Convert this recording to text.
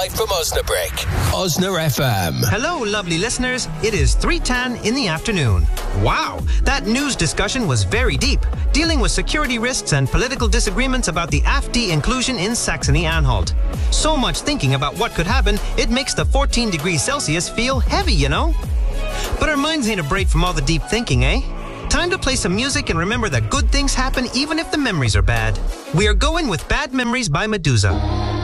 Live from Osnabrück. Osna FM. Hello, lovely listeners. It is 3:10 in the afternoon. Wow, that news discussion was very deep, dealing with security risks and political disagreements about the AfD inclusion in Saxony-Anhalt. So much thinking about what could happen, it makes the 14 degrees Celsius feel heavy, you know? But our minds need a break from all the deep thinking, eh? Time to play some music and remember that good things happen even if the memories are bad. We are going with Bad Memories by Medusa.